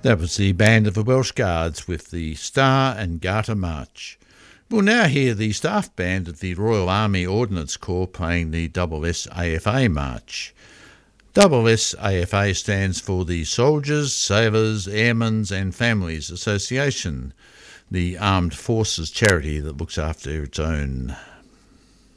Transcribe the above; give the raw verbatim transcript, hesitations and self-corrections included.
That was the Band of the Welsh Guards with the Star and Garter March. We'll now hear the staff band of the Royal Army Ordnance Corps playing the S S A F A March. S S A F A stands for the Soldiers, Sailors, Airmen's and Families Association, the armed forces charity that looks after its own.